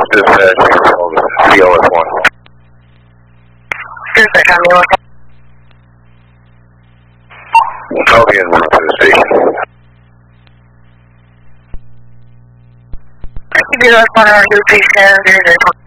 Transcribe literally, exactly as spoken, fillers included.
dispatch, C L S one. Here's the Camilo. I'll be en route to the station. C B S one, our new patient,